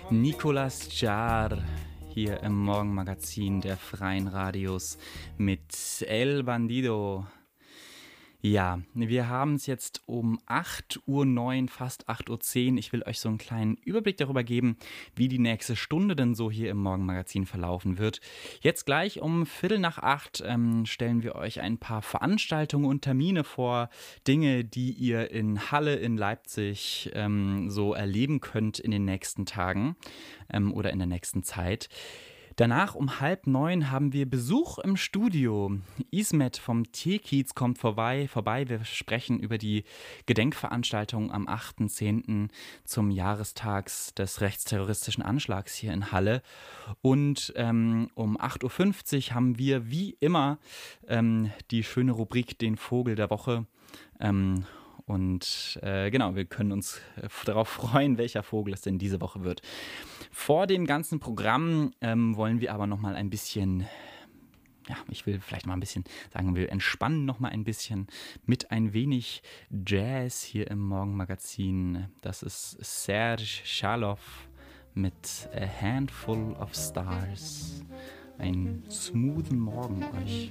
Nicolas Jar hier im Morgenmagazin der Freien Radios mit El Bandido. Ja, wir haben es jetzt um 8:09 Uhr, fast 8:10 Uhr. Ich will euch so einen kleinen Überblick darüber geben, wie die nächste Stunde denn so hier im Morgenmagazin verlaufen wird. Jetzt gleich um 7:45 stellen wir euch ein paar Veranstaltungen und Termine vor, Dinge, die ihr in Halle, in Leipzig so erleben könnt in den nächsten Tagen oder in der nächsten Zeit. Danach um 8:30 haben wir Besuch im Studio. Ismet vom T-Kiez kommt vorbei. Wir sprechen über die Gedenkveranstaltung am 8.10. zum Jahrestag des rechtsterroristischen Anschlags hier in Halle. Und um 8:50 Uhr haben wir wie immer die schöne Rubrik Den Vogel der Woche. Genau, wir können uns darauf freuen, welcher Vogel es denn diese Woche wird. Vor dem ganzen Programm wollen wir aber noch mal ein bisschen, ja, ich will vielleicht mal ein bisschen sagen, wir entspannen noch mal ein bisschen mit ein wenig Jazz hier im Morgenmagazin. Das ist Serge Schaloff mit A Handful of Stars. Einen smoothen Morgen euch.